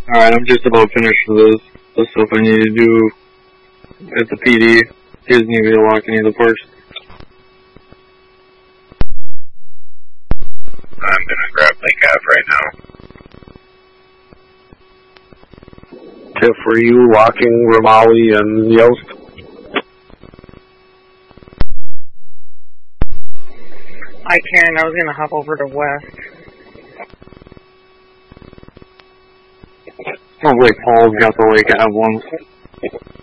Alright, I'm just about finished with the stuff I need to do at the PD. He doesn't need to lock any of the parts. I'm gonna grab Lake Ave right now. Tiff, were you walking Ramalli and Yost? Hi, Karen. I was going to hop over to West. Sounds like Paul's got the Lake Ave ones.